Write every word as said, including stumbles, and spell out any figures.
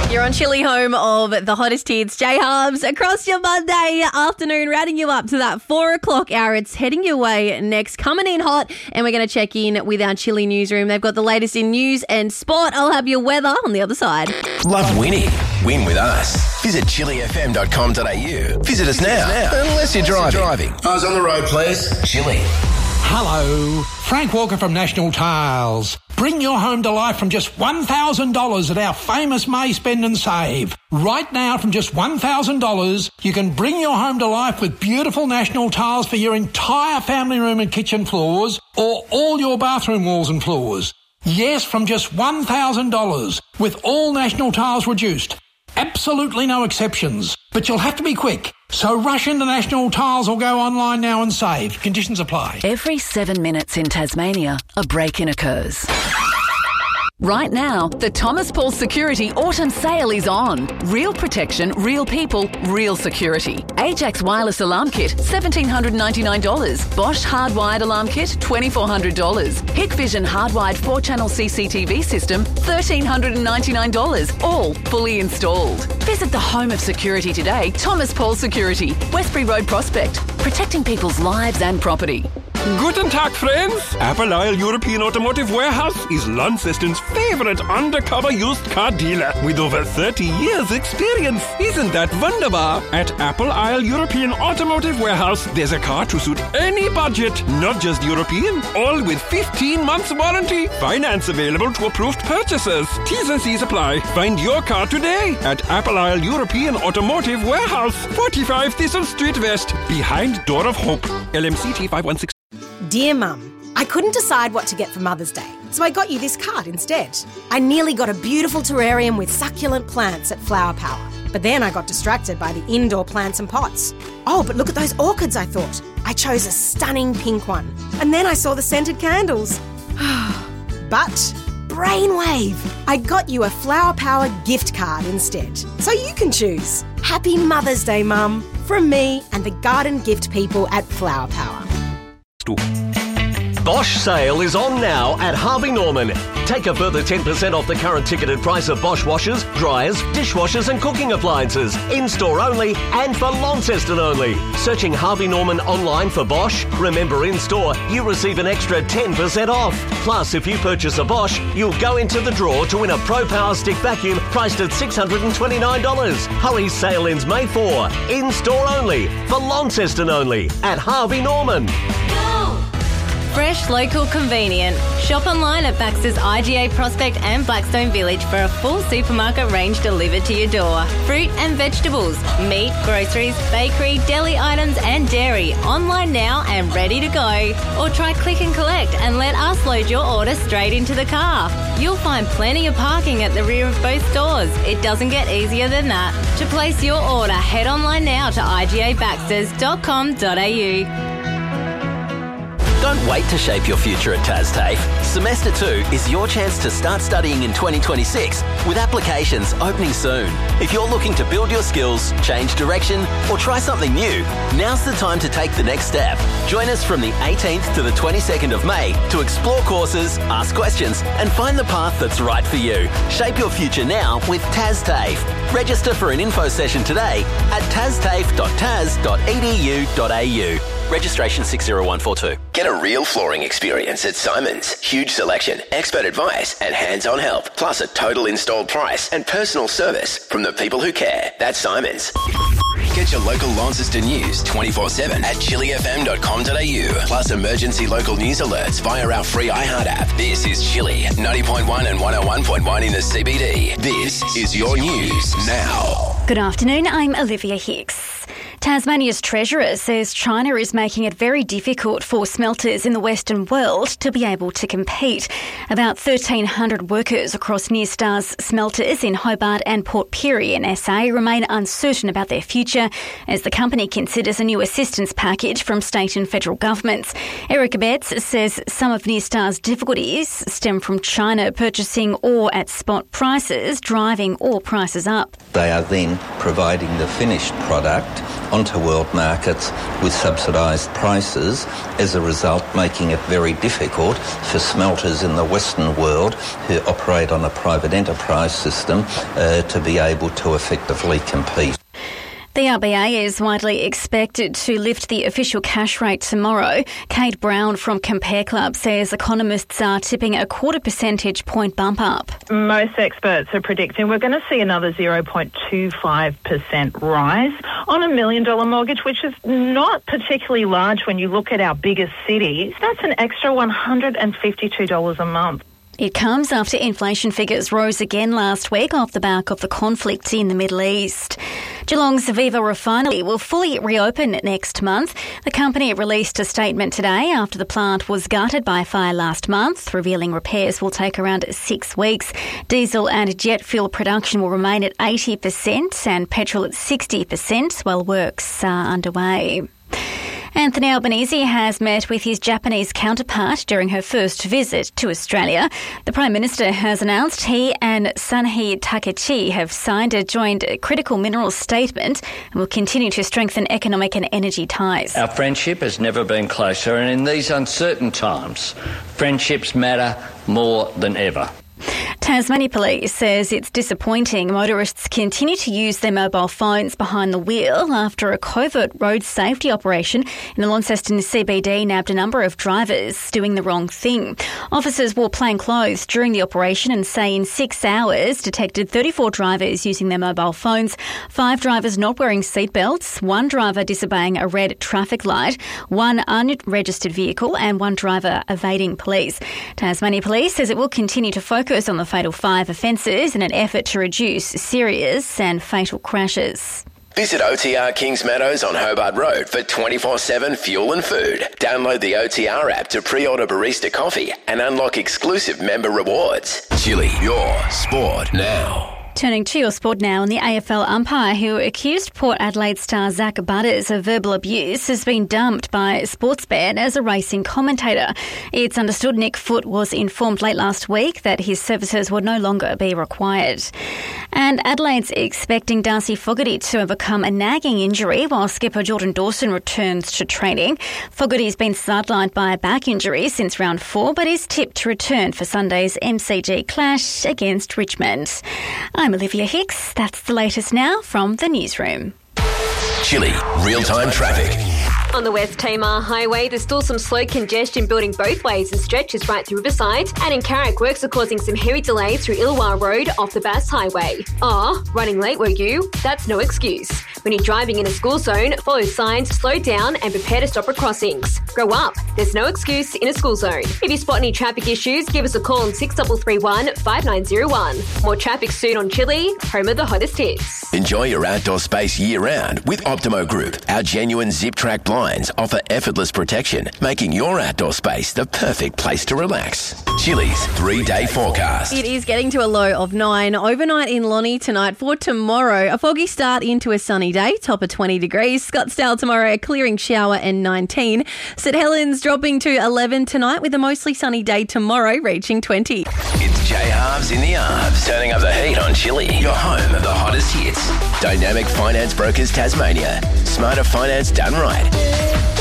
You're on Chilli, home of the hottest hits. J-Hubs across your Monday afternoon, rounding you up to that four o'clock hour. It's heading your way next, coming in hot, and we're going to check in with our Chilli newsroom. They've got the latest in news and sport. I'll have your weather on the other side. Love winning? Win with us. Visit chilli f m dot com dot a u. Visit us now, unless you're driving. driving. Eyes on the road, please. Chilli. Hello, Frank Walker from National Tiles. Bring your home to life from just one thousand dollars at our famous May Spend and Save. Right now, from just one thousand dollars, you can bring your home to life with beautiful National Tiles for your entire family room and kitchen floors, or all your bathroom walls and floors. Yes, from just one thousand dollars, with all National Tiles reduced. Absolutely no exceptions. But you'll have to be quick. So rush into National Tiles or go online now and save. Conditions apply. Every seven minutes in Tasmania, a break-in occurs. Right now, the Thomas Paul Security Autumn Sale is on. Real protection, real people, real security. Ajax Wireless Alarm Kit, one thousand seven hundred ninety-nine dollars. Bosch Hardwired Alarm Kit, two thousand four hundred dollars. Hikvision Hardwired four-channel C C T V System, one thousand three hundred ninety-nine dollars. All fully installed. Visit the home of security today, Thomas Paul Security, Westbury Road Prospect. Protecting people's lives and property. Guten Tag, friends. Apple Isle European Automotive Warehouse is Launceston's favorite undercover used car dealer with over thirty years experience. Isn't that wunderbar? At Apple Isle European Automotive Warehouse, there's a car to suit any budget, not just European, all with fifteen months warranty. Finance available to approved purchasers. T's and C's apply. Find your car today at Apple Isle European Automotive Warehouse, forty-five Thistle Street West, behind Door of Hope. L M C T five one six. Dear Mum, I couldn't decide what to get for Mother's Day, so I got you this card instead. I nearly got a beautiful terrarium with succulent plants at Flower Power, but then I got distracted by the indoor plants and pots. Oh, but look at those orchids, I thought. I chose a stunning pink one, and then I saw the scented candles. But brainwave! I got you a Flower Power gift card instead, so you can choose. Happy Mother's Day, Mum, from me and the garden gift people at Flower Power. Bosch sale is on now at Harvey Norman. Take a further ten percent off the current ticketed price of Bosch washers, dryers, dishwashers and cooking appliances. In-store only and for Launceston only. Searching Harvey Norman online for Bosch, remember in-store you receive an extra ten percent off. Plus, if you purchase a Bosch, you'll go into the draw to win a Pro Power Stick vacuum priced at six hundred twenty-nine dollars. Hurry, sale ends May fourth. In-store only for Launceston only at Harvey Norman. Fresh, local, convenient. Shop online at Baxter's I G A Prospect and Blackstone Village for a full supermarket range delivered to your door. Fruit and vegetables, meat, groceries, bakery, deli items and dairy. Online now and ready to go. Or try click and collect and let us load your order straight into the car. You'll find plenty of parking at the rear of both stores. It doesn't get easier than that. To place your order, head online now to i g a baxters dot com dot a u. Don't wait to shape your future at TasTAFE. Semester two is your chance to start studying in twenty twenty-six with applications opening soon. If you're looking to build your skills, change direction or try something new, now's the time to take the next step. Join us from the eighteenth to the twenty-second of May to explore courses, ask questions and find the path that's right for you. Shape your future now with TasTAFE. Register for an info session today at tastafe dot tas dot e d u dot a u. Registration six zero one four two. Get a real flooring experience at Simon's. Huge selection, expert advice and hands-on help. Plus a total installed price and personal service from the people who care. That's Simon's. Get your local Launceston news twenty-four seven at chilli f m dot com dot a u. Plus emergency local news alerts via our free iHeart app. This is Chilli, ninety point one and one oh one point one in the C B D. This is your news now. Good afternoon, I'm Olivia Hicks. Tasmania's Treasurer says China is making it very difficult for smelters in the Western world to be able to compete. About thirteen hundred workers across Nyrstar's smelters in Hobart and Port Pirie in S A remain uncertain about their future as the company considers a new assistance package from state and federal governments. Eric Betts says some of Nyrstar's difficulties stem from China purchasing ore at spot prices, driving ore prices up. They are then providing the finished product onto world markets with subsidised prices, as a result making it very difficult for smelters in the Western world who operate on a private enterprise system uh, to be able to effectively compete. The R B A is widely expected to lift the official cash rate tomorrow. Kate Brown from Compare Club says economists are tipping a quarter percentage point bump up. Most experts are predicting we're going to see another zero point two five percent rise on a million dollar mortgage, which is not particularly large when you look at our biggest cities. That's an extra one hundred fifty-two dollars a month. It comes after inflation figures rose again last week off the back of the conflict in the Middle East. Geelong's Viva refinery will fully reopen next month. The company released a statement today after the plant was gutted by a fire last month, revealing repairs will take around six weeks. Diesel and jet fuel production will remain at eighty percent and petrol at sixty percent while works are underway. Anthony Albanese has met with his Japanese counterpart during her first visit to Australia. The Prime Minister has announced he and Sanhei Takaichi have signed a joint critical minerals statement and will continue to strengthen economic and energy ties. Our friendship has never been closer, and in these uncertain times, friendships matter more than ever. Tasmania Police says it's disappointing motorists continue to use their mobile phones behind the wheel after a covert road safety operation in the Launceston C B D nabbed a number of drivers doing the wrong thing. Officers wore plain clothes during the operation and say in six hours detected thirty-four drivers using their mobile phones, five drivers not wearing seatbelts, one driver disobeying a red traffic light, one unregistered vehicle and one driver evading police. Tasmania Police says it will continue to focus on the Fatal Five offences in an effort to reduce serious and fatal crashes. Visit O T R Kings Meadows on Hobart Road for twenty-four seven fuel and food. Download the O T R app to pre-order barista coffee and unlock exclusive member rewards. Chili, your sport now. Turning to your sport now, and the A F L umpire who accused Port Adelaide star Zach Butters of verbal abuse has been dumped by Sportsbet as a racing commentator. It's understood Nick Foot was informed late last week that his services would no longer be required. And Adelaide's expecting Darcy Fogarty to overcome a nagging injury while skipper Jordan Dawson returns to training. Fogarty's been sidelined by a back injury since round four, but is tipped to return for Sunday's M C G clash against Richmond. I'm Olivia Hicks. That's the latest now from the newsroom. Chili, real-time traffic. On the West Tamar Highway, there's still some slow congestion building both ways and stretches right through Riverside. And in Carrick, works are causing some heavy delays through Illawarra Road off the Bass Highway. Oh, running late were you? That's no excuse. When you're driving in a school zone, follow signs, slow down and prepare to stop at crossings. Grow up. There's no excuse in a school zone. If you spot any traffic issues, give us a call on six three three one, five nine zero one. More traffic soon on Chili, home of the hottest hits. Enjoy your outdoor space year-round with Optimo Group. Our genuine zip-track blinds offer effortless protection, making your outdoor space the perfect place to relax. Chili's three-day forecast. It is getting to a low of nine. Overnight in Lonnie tonight. For tomorrow, a foggy start into a sunny day, top of twenty degrees. Scottsdale tomorrow, a clearing shower and nineteen. St Helens dropping to eleven tonight with a mostly sunny day tomorrow, reaching twenty. It's J-Halves in the Arves, turning up the heat on Chili, your home of the hottest hits. Dynamic Finance Brokers Tasmania. Smarter finance done right.